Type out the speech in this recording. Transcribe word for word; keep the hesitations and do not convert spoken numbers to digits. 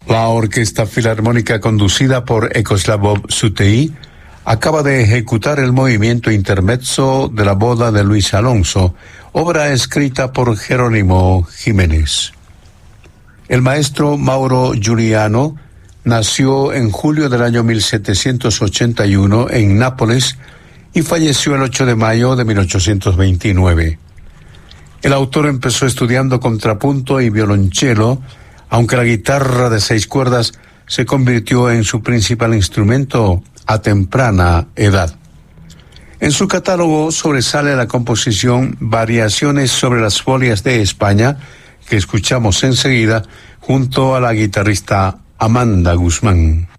La Orquesta Filarmónica, conducida por Ekoslavov Sutei, acaba de ejecutar el movimiento intermezzo de la boda de Luis Alonso, obra escrita por Jerónimo Jiménez. El maestro Mauro Giuliano nació en julio del año mil setecientos ochenta y uno en Nápoles y falleció el ocho de mayo de mil ochocientos veintinueve. El autor empezó estudiando contrapunto y violonchelo, aunque la guitarra de seis cuerdas se convirtió en su principal instrumento a temprana edad. En su catálogo sobresale la composición Variaciones sobre las folias de España, que escuchamos enseguida junto a la guitarrista Amanda Guzmán.